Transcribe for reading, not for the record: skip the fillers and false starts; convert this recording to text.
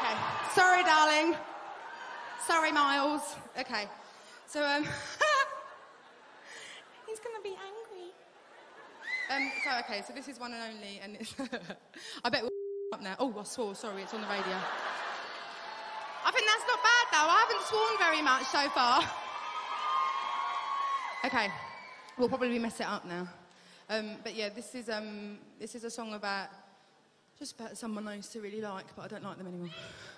Okay. Sorry, darling. Sorry, Miles. Okay. So, he's gonna be angry. So this is one and only, and it's I bet we're up now. Oh, I swore, sorry, it's on the radio. I think that's not bad, though. I haven't sworn very much so far. Okay, we'll probably mess it up now. But yeah, this is a song about someone I used to really like, but I don't like them anymore.